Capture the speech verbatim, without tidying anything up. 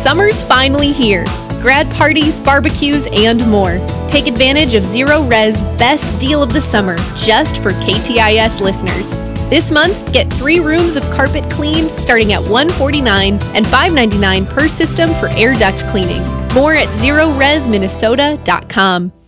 Summer's finally here. Grad parties, barbecues, and more. Take advantage of Zero Res best deal of the summer just for K T I S listeners. This month, get three rooms of carpet cleaned starting at one hundred forty-nine dollars and five hundred ninety-nine dollars per system for air duct cleaning. More at zero res minnesota dot com.